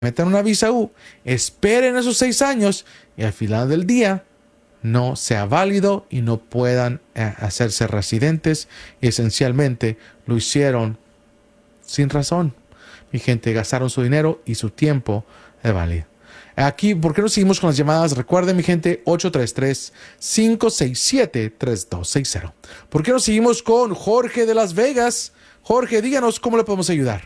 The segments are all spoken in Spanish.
metan una visa U, esperen esos 6 años y al final del día no sea válido y no puedan hacerse residentes. Y esencialmente lo hicieron sin razón. Mi gente, gastaron su dinero y su tiempo de válido. Aquí, ¿por qué no seguimos con las llamadas? Recuerden, mi gente, 833-567-3260. ¿Por qué no seguimos con Jorge de Las Vegas? Jorge, díganos cómo le podemos ayudar.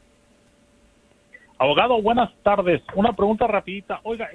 Abogado, buenas tardes. Una pregunta rapidita. Oiga,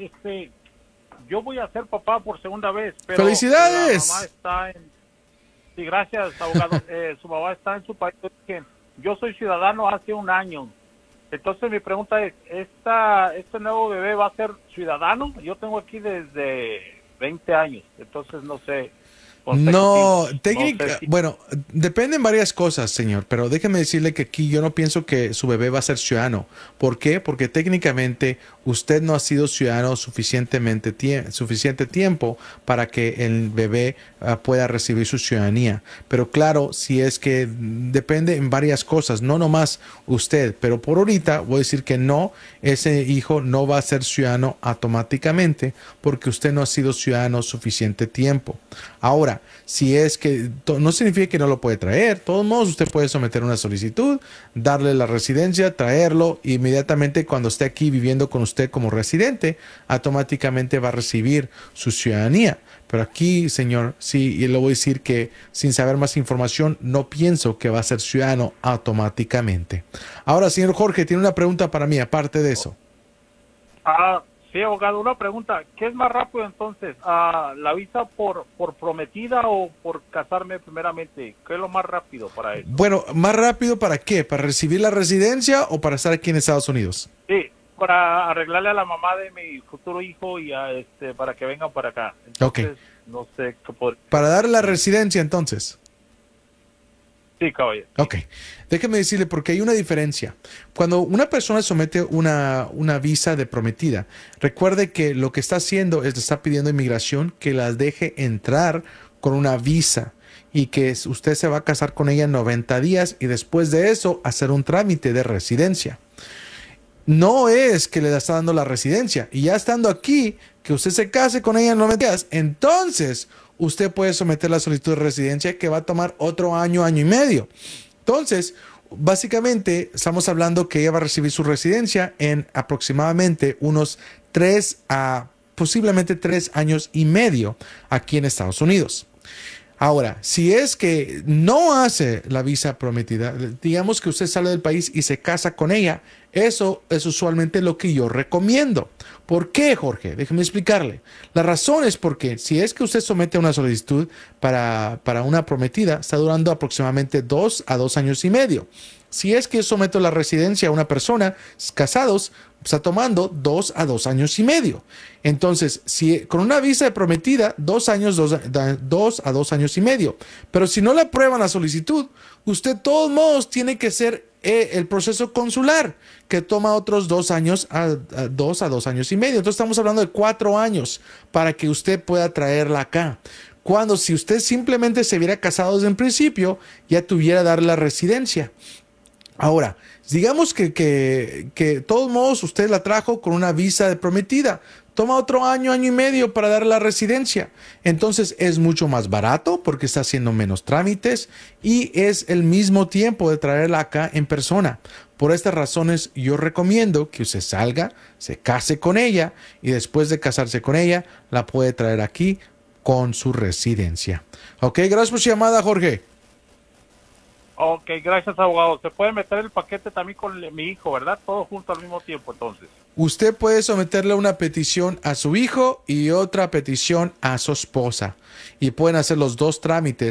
yo voy a ser papá por segunda vez, pero ¡felicidades! la mamá está en... Sí, gracias, abogado. Su mamá está en su país de origen. Yo soy ciudadano hace un año. Entonces mi pregunta es, ¿este nuevo bebé va a ser ciudadano? Yo tengo aquí desde 20 años, entonces no sé. No, No sé si... bueno, dependen varias cosas, señor, pero déjeme decirle que aquí yo no pienso que su bebé va a ser ciudadano. ¿Por qué? Porque técnicamente usted no ha sido ciudadano suficiente tiempo para que el bebé pueda recibir su ciudadanía. Pero claro, si es que depende en varias cosas, no nomás usted, pero por ahorita voy a decir que no, ese hijo no va a ser ciudadano automáticamente porque usted no ha sido ciudadano suficiente tiempo. Ahora, si es que no significa que no lo puede traer, de todos modos usted puede someter una solicitud, darle la residencia, traerlo, e inmediatamente cuando esté aquí viviendo con usted como residente, automáticamente va a recibir su ciudadanía. Pero aquí, señor, sí, y le voy a decir que sin saber más información, no pienso que va a ser ciudadano automáticamente. Ahora, señor Jorge, tiene una pregunta para mí, aparte de eso. Sí, abogado, una pregunta. ¿Qué es más rápido entonces? ¿La visa por prometida o por casarme primeramente? ¿Qué es lo más rápido para eso? Bueno, ¿más rápido para qué? ¿Para recibir la residencia o para estar aquí en Estados Unidos? Sí, para arreglarle a la mamá de mi futuro hijo y para que vengan para acá. Ok. Entonces, no sé qué podría... Para darle la residencia, entonces. Sí, caballero. Ok, déjeme decirle porque hay una diferencia. Cuando una persona somete una visa de prometida, recuerde que lo que está haciendo es le está pidiendo a inmigración que las deje entrar con una visa y que usted se va a casar con ella en 90 días y después de eso hacer un trámite de residencia. No es que le está dando la residencia y ya estando aquí, que usted se case con ella en 90 días, entonces usted puede someter la solicitud de residencia que va a tomar otro año, año y medio. Entonces, básicamente estamos hablando que ella va a recibir su residencia en aproximadamente unos 3 a posiblemente 3 años y medio aquí en Estados Unidos. Ahora, si es que no hace la visa prometida, digamos que usted sale del país y se casa con ella, eso es usualmente lo que yo recomiendo. ¿Por qué, Jorge? Déjeme explicarle. La razón es porque si es que usted somete una solicitud para una prometida, está durando aproximadamente 2 a 2 años y medio. Si es que yo someto la residencia a una persona casados, está tomando 2 a 2 años y medio. Entonces, si con una visa de prometida, 2 años, 2 a 2 años y medio. Pero si no le aprueban la solicitud, usted de todos modos tiene que hacer el proceso consular, que toma otros 2 años a 2 años y medio. Entonces estamos hablando de 4 años para que usted pueda traerla acá. Cuando si usted simplemente se hubiera casado desde el principio, ya tuviera dar la residencia. Ahora, digamos que de todos modos usted la trajo con una visa de prometida. Toma otro año, año y medio para dar la residencia. Entonces es mucho más barato porque está haciendo menos trámites y es el mismo tiempo de traerla acá en persona. Por estas razones yo recomiendo que usted salga, se case con ella y después de casarse con ella la puede traer aquí con su residencia. Ok, gracias por su llamada, Jorge. Ok, gracias, abogado. Se puede meter el paquete también con mi hijo, ¿verdad? Todo junto al mismo tiempo, entonces. Usted puede someterle una petición a su hijo y otra petición a su esposa. Y pueden hacer los dos trámites